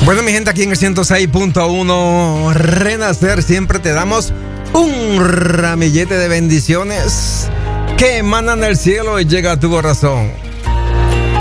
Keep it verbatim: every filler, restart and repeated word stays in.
Bueno, mi gente, aquí en el ciento seis punto uno Renacer, siempre te damos un ramillete de bendiciones que emanan del cielo y llega a tu corazón.